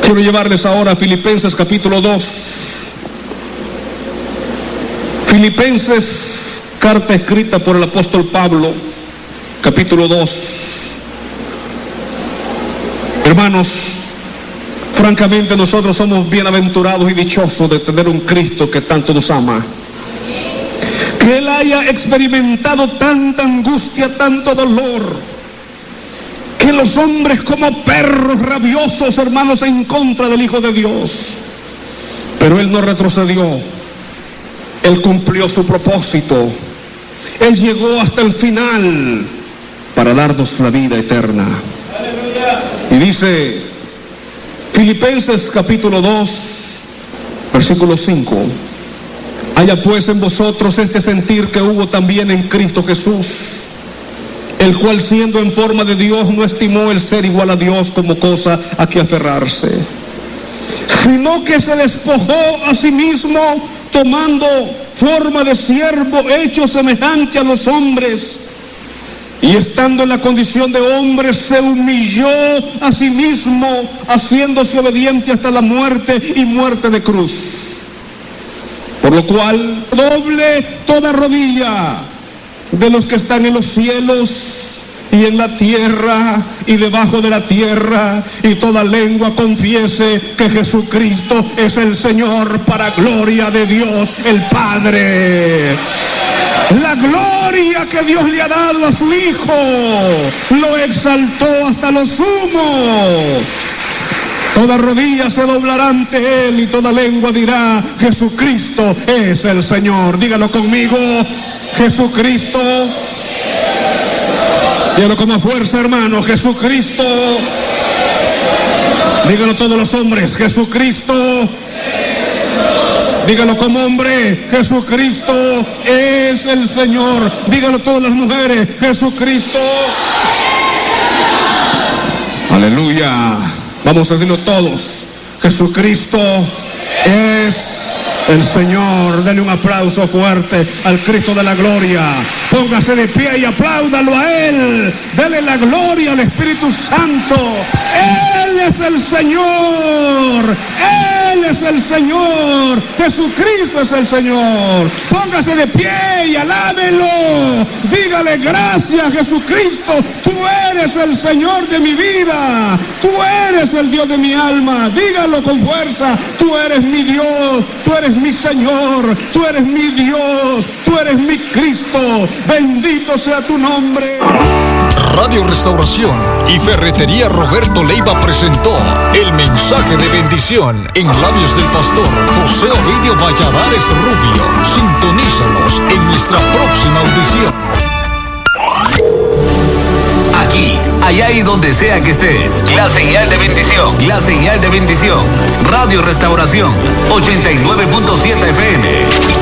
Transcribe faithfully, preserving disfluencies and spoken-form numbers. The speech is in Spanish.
Quiero llevarles ahora a Filipenses capítulo dos. Filipenses, carta escrita por el apóstol Pablo, capítulo dos. Hermanos, francamente nosotros somos bienaventurados y dichosos de tener un Cristo que tanto nos ama. Que Él haya experimentado tanta angustia, tanto dolor, que los hombres como perros rabiosos, hermanos, en contra del Hijo de Dios. Pero Él no retrocedió. Él cumplió su propósito. Él llegó hasta el final para darnos la vida eterna. Y dice Filipenses capítulo dos, versículo cinco. Haya pues en vosotros este sentir que hubo también en Cristo Jesús, el cual siendo en forma de Dios no estimó el ser igual a Dios como cosa a que aferrarse, sino que se despojó a sí mismo, tomando forma de siervo, hecho semejante a los hombres, y estando en la condición de hombre se humilló a sí mismo, haciéndose obediente hasta la muerte y muerte de cruz. Por lo cual doble toda rodilla de los que están en los cielos y en la tierra y debajo de la tierra, y toda lengua confiese que Jesucristo es el Señor, para gloria de Dios el Padre. La gloria que Dios le ha dado a su Hijo lo exaltó hasta lo sumo. Toda rodilla se doblará ante Él y toda lengua dirá: Jesucristo es el Señor. Dígalo conmigo: Jesucristo. Dígalo con más fuerza, hermano: Jesucristo. Dígalo todos los hombres: Jesucristo. Dígalo como hombre: Jesucristo es el Señor. Dígalo todas las mujeres: Jesucristo. Aleluya. Vamos a decirlo todos: Jesucristo es el Señor. Denle un aplauso fuerte al Cristo de la gloria. Póngase de pie y apláudalo a Él. Dele la gloria al Espíritu Santo. Él es el Señor. Él es el Señor. Jesucristo es el Señor. Póngase de pie y alábelo. Dígale: gracias, Jesucristo. Tú eres el Señor de mi vida. Tú eres el Dios de mi alma. Dígalo con fuerza: tú eres mi Dios. Tú eres mi Señor. Tú eres mi Dios. Tú eres mi Cristo. Bendito sea tu nombre. Radio Restauración y Ferretería Roberto Leiva presentó el mensaje de bendición en labios del pastor José Ovidio Valladares Rubio. Sintonízanos en nuestra próxima audición. Aquí, allá y donde sea que estés, la señal de bendición. La señal de bendición. Radio Restauración ochenta y nueve punto siete F M.